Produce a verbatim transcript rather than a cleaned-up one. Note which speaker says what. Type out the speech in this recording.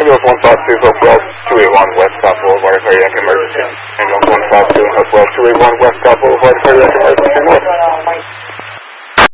Speaker 1: Ambulance one five two, Hopewell, two eight one West Scott Boulevard, cardiac emergency. Ambulance one five two, Hopewell, two eight one West Scott Boulevard,